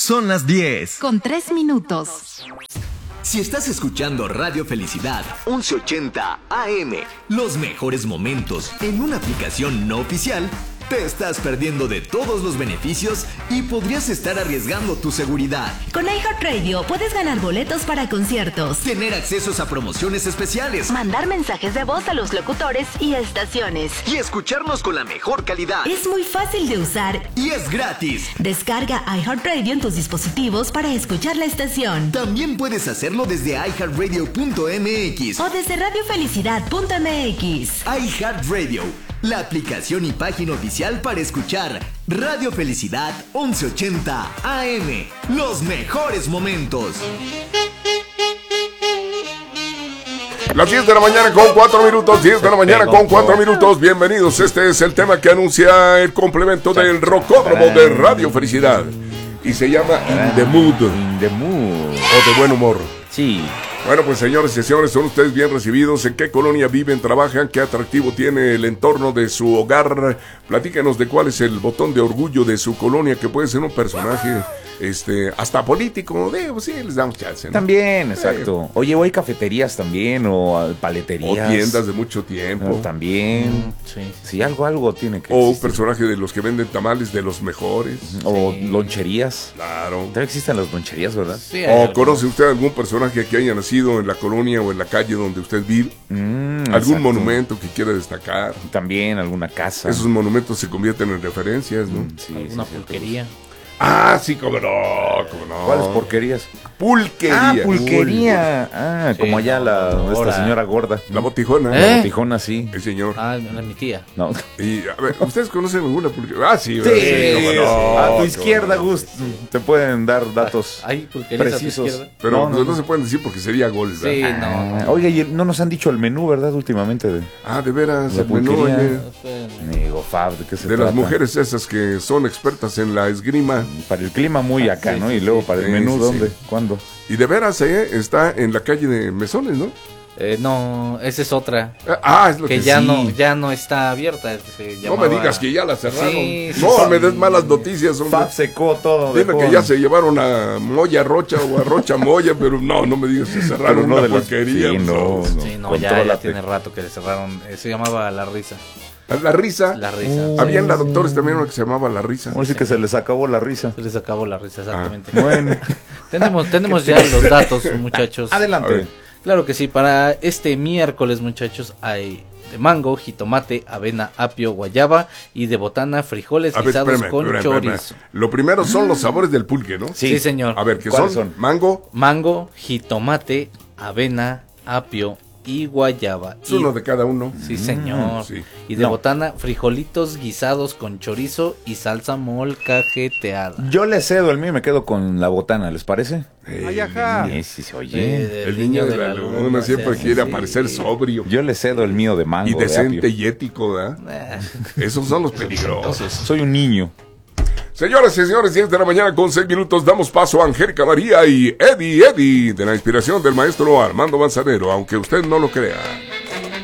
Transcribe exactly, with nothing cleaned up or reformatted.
Son las diez. Con tres minutos. Si estás escuchando Radio Felicidad once ochenta A M, los mejores momentos en una aplicación no oficial, te estás perdiendo de todos los beneficios y podrías estar arriesgando tu seguridad. Con iHeartRadio puedes ganar boletos para conciertos, tener accesos a promociones especiales, mandar mensajes de voz a los locutores y estaciones, y escucharnos con la mejor calidad. Es muy fácil de usar y es gratis. Descarga iHeartRadio en tus dispositivos para escuchar la estación. También puedes hacerlo desde i heart radio punto m x o desde radio felicidad punto m x. iHeartRadio, la aplicación y página oficial para escuchar Radio Felicidad once ochenta A M. Los mejores momentos. Las diez de la mañana con cuatro minutos, diez de la mañana con cuatro minutos. Bienvenidos, este es el tema que anuncia el complemento del Rocódromo de Radio Felicidad. Y se llama In the Mood. In the Mood. O de buen humor. Sí. Bueno, pues señores y señores, son ustedes bien recibidos. ¿En qué colonia viven, trabajan? ¿Qué atractivo tiene el entorno de su hogar? Platícanos de cuál es el botón de orgullo de su colonia, que puede ser un personaje, este, hasta político. De, pues sí, les damos chance, ¿no? También, exacto. Eh. Oye, o hay cafeterías también, o paleterías. O tiendas de mucho tiempo. O también. Sí. Sí, algo, algo tiene que O existir. un personaje de los que venden tamales de los mejores. O sí. Loncherías. Claro. También existen las loncherías, ¿verdad? Sí. O conoce usted algún personaje que haya nacido en la colonia o en la calle donde usted vive. Mm, algún exacto. monumento que quiera destacar. También alguna casa. Esos monumentos se convierten en referencias, ¿no? Sí, alguna sí, pulquería. Ah, sí, cómo no, cómo no. ¿Cuáles porquerías? Pulquería. Ah, pulquería. Ah, sí, como allá la esta señora gorda. La botijona. ¿Eh? La botijona, sí. El señor. Ah, no es mi tía. No. Y, a ver, ¿ustedes conocen alguna pulquería? Ah, sí. Sí, sí, cómo no, a tu cómo izquierda, no. Gus, te pueden dar datos ¿Hay pulquerías precisos. a tu izquierda? Pero no, no, no, no no se pueden decir porque sería gol, ¿verdad? Sí, Ah, no. oiga, y no nos han dicho el menú, ¿verdad? Últimamente. De, Ah, de veras, La el menú, pulquería. oye. Digo, Fab, ¿de qué se De trata? las mujeres esas que son expertas en la esgrima. Para el clima muy acá, Sí, ¿no? sí, Y luego sí. para el Sí, menú, sí, ¿dónde? sí. ¿Cuándo? Y de veras, eh, está en la calle de Mesones, ¿no? Eh, no, esa es otra. Ah, es lo que, Que ya sí. no, ya no está abierta. Se No llamaba... me digas que ya la cerraron. Sí, sí, no sí. me des malas noticias, hombre. Fab secó todo. Dime dejó- que ya se llevaron a Moya Rocha o a Rocha Moya, pero no, no me digas que cerraron Pero no una de las- porquería. sí, pues, no, no. Sí, no, ya, ya Contrólate. tiene rato que le cerraron. Eh, se llamaba La Risa. La risa. La Risa. Uh, Había en la Doctores también una que se llamaba La Risa. Vamos a decir que se les acabó la risa. Se les acabó La Risa, exactamente. Bueno, Tenemos, tenemos ya los datos, muchachos. A adelante. ver. Claro que sí, para este miércoles, muchachos, hay de mango, jitomate, avena, apio, guayaba y de botana, frijoles A ver, guisados espérame, con espérame, espérame. chorizo. Lo primero son los sabores del pulque, ¿no? Sí, señor. A ver, ¿qué son? ¿Cuáles son? Mango. Mango, jitomate, avena, apio y guayaba. Es Y- uno de cada uno. Sí, señor. sí. Y de No. botana, frijolitos guisados con chorizo y salsa molcajeteada. Yo le cedo el mío y me quedo con la botana, ¿les parece? Ey, Sí, sí, se oye. Eh, del el niño de la luna siempre sí, quiere sí. aparecer sobrio Yo le cedo el mío de mango. y de decente apio. y ético, ¿verdad? Eh, Esos son los peligrosos. Soy un niño. Señoras y señores, diez de la mañana con seis minutos, damos paso a Angélica María y Eddie Eddie, de la inspiración del maestro Armando Manzanero, aunque usted no lo crea.